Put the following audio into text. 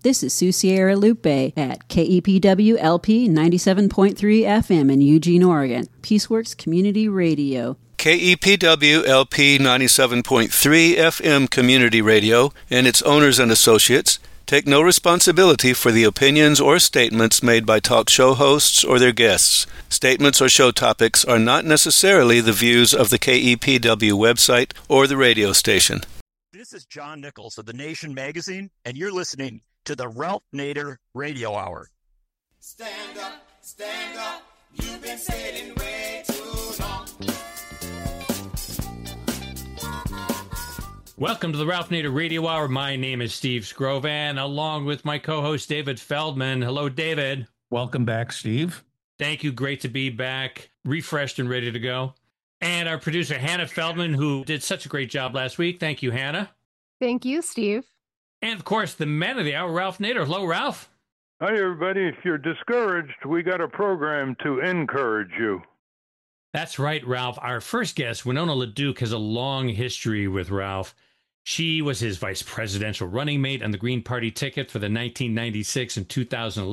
This is Sue Sierra Lupe at KEPW LP 97.3 FM in Eugene, Oregon. Peaceworks Community Radio. KEPW LP 97.3 FM Community Radio and its owners and associates take no responsibility for the opinions or statements made by talk show hosts or their guests. Statements or show topics are not necessarily the views of the KEPW website or the radio station. This is John Nichols of The Nation magazine, and you're listening to the Ralph Nader Radio Hour. Stand up, you've been sailing way too long. Welcome to the Ralph Nader Radio Hour. My name is Steve Scrovan, along with my co-host David Feldman. Hello, David. Welcome back, Steve. Thank you. Great to be back, refreshed and ready to go. And our producer, Hannah Feldman, who did such a great job last week. Thank you, Hannah. Thank you, Steve. And, of course, the man of the hour, Ralph Nader. Hello, Ralph. Hi, everybody. If you're discouraged, we got a program to encourage you. That's right, Ralph. Our first guest, Winona LaDuke, has a long history with Ralph. She was his vice presidential running mate on the Green Party ticket for the 1996 and 2011